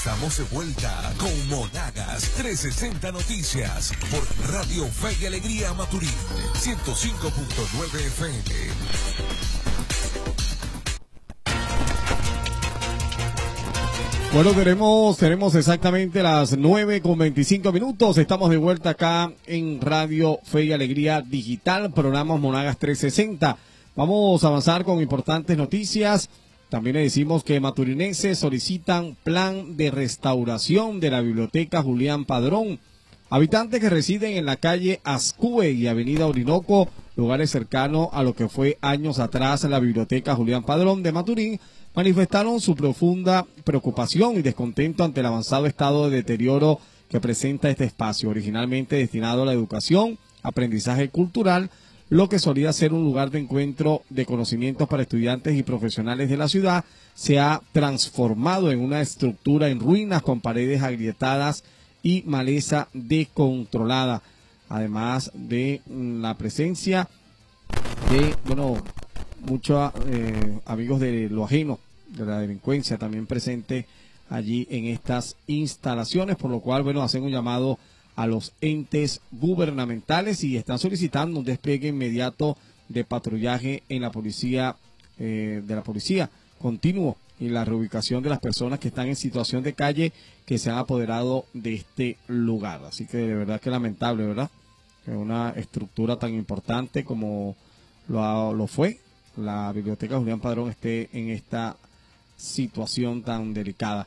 Estamos de vuelta con Monagas 360 Noticias por Radio Fe y Alegría Maturín 105.9 FM. Bueno, tenemos exactamente las 9:25. Estamos de vuelta acá en Radio Fe y Alegría Digital, programa Monagas 360. Vamos a avanzar con importantes noticias. También le decimos que maturinenses solicitan plan de restauración de la biblioteca Julián Padrón. Habitantes que residen en la calle Ascue y avenida Orinoco, lugares cercanos a lo que fue años atrás la biblioteca Julián Padrón de Maturín, manifestaron su profunda preocupación y descontento ante el avanzado estado de deterioro que presenta este espacio, originalmente destinado a la educación, aprendizaje cultural, lo que solía ser un lugar de encuentro de conocimientos para estudiantes y profesionales de la ciudad, se ha transformado en una estructura en ruinas con paredes agrietadas y maleza descontrolada, además de la presencia de, muchos amigos de lo ajeno, de la delincuencia, también presente allí en estas instalaciones, por lo cual, hacen un llamado a los entes gubernamentales y están solicitando un despliegue inmediato de patrullaje en la policía, de la policía continuo, y la reubicación de las personas que están en situación de calle que se han apoderado de este lugar. Así que de verdad que lamentable, ¿verdad? Que una estructura tan importante como lo fue la biblioteca Julián Padrón esté en esta situación tan delicada.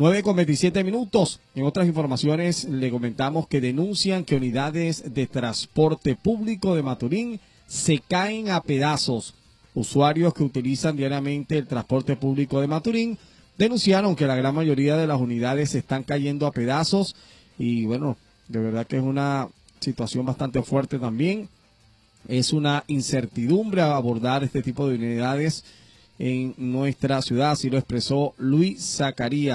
9:27. En otras informaciones le comentamos que denuncian que unidades de transporte público de Maturín se caen a pedazos. Usuarios que utilizan diariamente el transporte público de Maturín denunciaron que la gran mayoría de las unidades se están cayendo a pedazos y de verdad que es una situación bastante fuerte también. Es una incertidumbre abordar este tipo de unidades en nuestra ciudad, así lo expresó Luis Zacarías.